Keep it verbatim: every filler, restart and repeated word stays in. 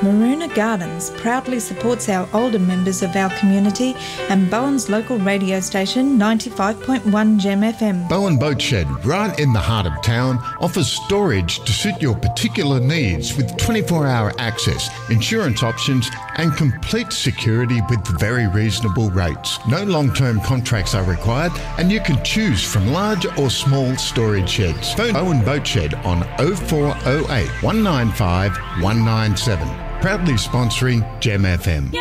Maroona Gardens proudly supports our older members of our community and Bowen's local radio station ninety-five point one Gem F M. Bowen Boat Shed, right in the heart of town, offers storage to suit your particular needs with twenty-four hour access, insurance options and complete security with very reasonable rates. No long-term contracts are required and you can choose from large or small storage sheds. Phone Bowen Boat Shed on oh four oh eight, one nine five, one nine seven. Proudly sponsoring Gem F M.